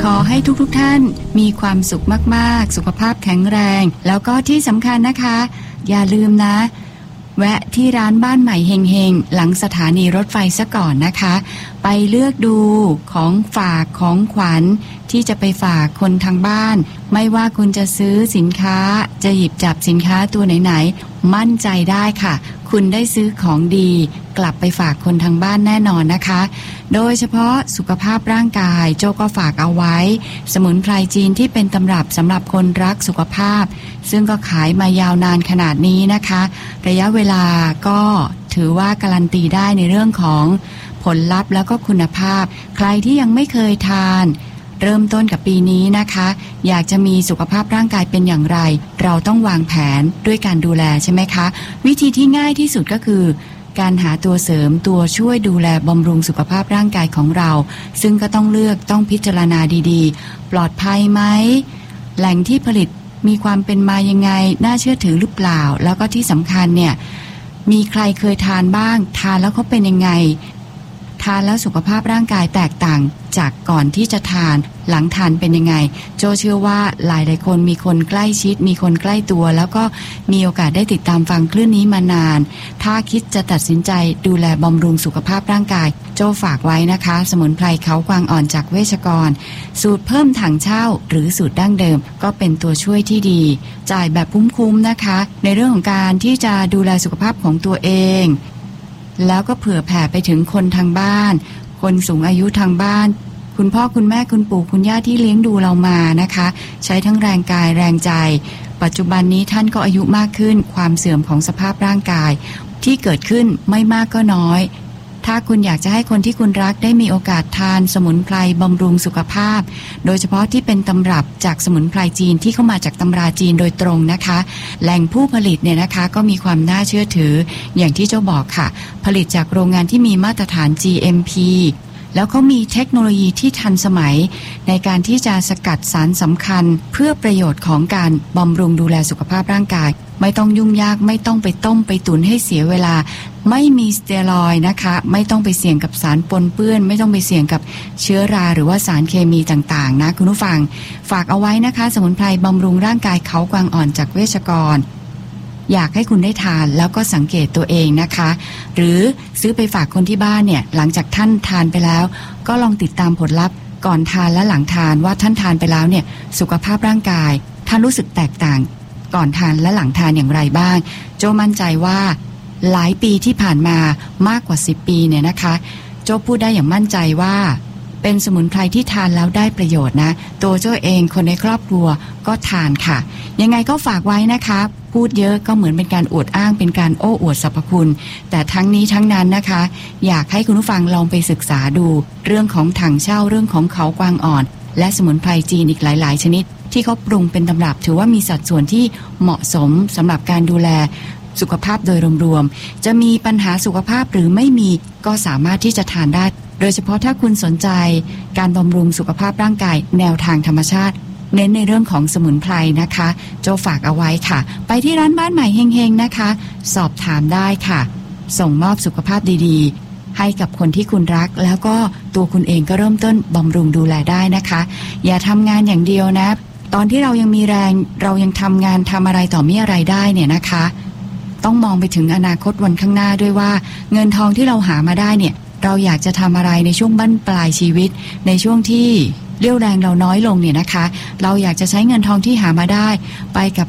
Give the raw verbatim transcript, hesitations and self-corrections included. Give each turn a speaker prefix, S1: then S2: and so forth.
S1: ขอให้ทุกๆท่านมีความสุขมากๆสุขภาพแข็งแรงแล้วก็ที่สำคัญนะคะอย่าลืมนะแวะที่ร้านบ้านใหม่เฮงๆหลังสถานีรถไฟซะก่อนนะคะไปเลือกดูของฝากของขวัญที่จะไปฝากคนทางบ้านไม่ว่าคุณจะซื้อสินค้าจะหยิบจับสินค้าตัวไหนๆมั่นใจได้ค่ะคุณได้ซื้อของดีกลับไปฝากคนทางบ้านแน่นอนนะคะโดยเฉพาะสุขภาพร่างกายโจก็ฝากเอาไว้สมุนไพรจีนที่เป็นตำรับสำหรับคนรักสุขภาพซึ่งก็ขายมายาวนานขนาดนี้นะคะระยะเวลาก็ถือว่าการันตีได้ในเรื่องของผลลัพธ์แล้วก็คุณภาพใครที่ยังไม่เคยทานเริ่มต้นกับปีนี้นะคะอยากจะมีสุขภาพร่างกายเป็นอย่างไรเราต้องวางแผนด้วยการดูแลใช่ไหมคะวิธีที่ง่ายที่สุดก็คือการหาตัวเสริมตัวช่วยดูแลบำรุงสุขภาพร่างกายของเราซึ่งก็ต้องเลือกต้องพิจารณาดีๆปลอดภัยไหมแหล่งที่ผลิตมีความเป็นมายังไงน่าเชื่อถือหรือเปล่าแล้วก็ที่สำคัญเนี่ยมีใครเคยทานบ้างทานแล้วเขาเป็นยังไงทานแล้วสุขภาพร่างกายแตกต่างจากก่อนที่จะทานหลังทานเป็นยังไงโจเชื่อว่าหลายหลายคนมีคนใกล้ชิดมีคนใกล้ตัวแล้วก็มีโอกาสได้ติดตามฟังคลื่นนี้มานานถ้าคิดจะตัดสินใจดูแลบำรุงสุขภาพร่างกายโจฝากไว้นะคะสมุนไพรเขากวางอ่อนจากเวชกรสูตรเพิ่มถังเช่าหรือสูตรดั้งเดิมก็เป็นตัวช่วยที่ดีจ่ายแบบคุ้มๆนะคะในเรื่องของการที่จะดูแลสุขภาพของตัวเองแล้วก็เผื่อแผ่ไปถึงคนทางบ้านคนสูงอายุทางบ้านคุณพ่อคุณแม่คุณปู่คุณย่าที่เลี้ยงดูเรามานะคะใช้ทั้งแรงกายแรงใจปัจจุบันนี้ท่านก็อายุมากขึ้นความเสื่อมของสภาพร่างกายที่เกิดขึ้นไม่มากก็น้อยถ้าคุณอยากจะให้คนที่คุณรักได้มีโอกาสทานสมุนไพรบำรุงสุขภาพโดยเฉพาะที่เป็นตำรับจากสมุนไพรจีนที่เข้ามาจากตำราจีนโดยตรงนะคะแหล่งผู้ผลิตเนี่ยนะคะก็มีความน่าเชื่อถืออย่างที่เจ้าบอกค่ะผลิตจากโรงงานที่มีมาตรฐาน จี เอ็ม พี แล้วเขามีเทคโนโลยีที่ทันสมัยในการที่จะสกัดสารสำคัญเพื่อประโยชน์ของการบำรุงดูแลสุขภาพร่างกายไม่ต้องยุ่งยากไม่ต้องไปต้มไปตุ๋นให้เสียเวลาไม่มีสเตียรอยด์นะคะไม่ต้องไปเสี่ยงกับสารปนเปื้อนไม่ต้องไปเสี่ยงกับเชื้อราหรือว่าสารเคมีต่างๆนะคุณผู้ฟังฝากเอาไว้นะคะสมุนไพรบำรุงร่างกายเขากวางอ่อนจากเวชกรอยากให้คุณได้ทานแล้วก็สังเกตตัวเองนะคะหรือซื้อไปฝากคนที่บ้านเนี่ยหลังจากท่านทานไปแล้วก็ลองติดตามผลลัพธ์ก่อนทานและหลังทานว่าท่านทานไปแล้วเนี่ยสุขภาพร่างกายท่านรู้สึกแตกต่างก่อนทานและหลังทานอย่างไรบ้างโจมั่นใจว่าหลายปีที่ผ่านมามากกว่าสิบปีเนี่ยนะคะโจพูดได้อย่างมั่นใจว่าเป็นสมุนไพรที่ทานแล้วได้ประโยชน์นะตัวโจเองคนในครอบครัวก็ทานค่ะยังไงก็ฝากไว้นะคะพูดเยอะก็เหมือนเป็นการอวดอ้างเป็นการโอ้อวดสรรพคุณแต่ทั้งนี้ทั้งนั้นนะคะอยากให้คุณผู้ฟังลองไปศึกษาดูเรื่องของถังเช่าเรื่องของเขากวางอ่อนและสมุนไพรจีนอีกหลายๆชนิดที่เขาปรุงเป็นตำรับถือว่ามีสัดส่วนที่เหมาะสมสำหรับการดูแลสุขภาพโดยรวมๆจะมีปัญหาสุขภาพหรือไม่มีก็สามารถที่จะทานได้โดยเฉพาะถ้าคุณสนใจการบำรุงสุขภาพร่างกายแนวทางธรรมชาติเน้นในเรื่องของสมุนไพรนะคะโจฝากเอาไว้ค่ะไปที่ร้านบ้านใหม่เฮงๆนะคะสอบถามได้ค่ะส่งมอบสุขภาพดีๆให้กับคนที่คุณรักแล้วก็ตัวคุณเองก็เริ่มต้นบำรุงดูแลได้นะคะอย่าทำงานอย่างเดียวนะตอนที่เรายังมีแรงเรายังทำงานทำอะไรต่อมีอะไรได้เนี่ยนะคะต้องมองไปถึงอนาคตวันข้างหน้าด้วยว่าเงินทองที่เราหามาได้เนี่ยเราอยากจะทำอะไรในช่วงบั้นปลายชีวิตในช่วงที่เรี่ยวแรงเราน้อยลงเนี่ยนะคะเราอยากจะใช้เงินทองที่หามาได้ไปกับ